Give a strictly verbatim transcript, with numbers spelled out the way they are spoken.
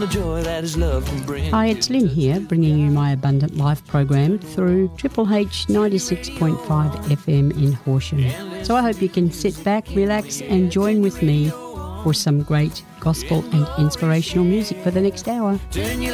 the joy that his love can bring. Hi, it's Lynn here, bringing you my Abundant Life program through Triple H ninety-six point five F M in Horsham. So I hope you can sit back, relax and join with me for some great gospel and inspirational music for the next hour. Turn your